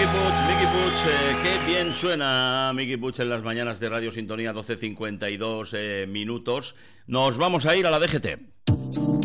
Mickey Puig, qué bien suena Mickey Puig en las mañanas de Radio Sintonía, 12:52 minutos. Nos vamos a ir a la DGT.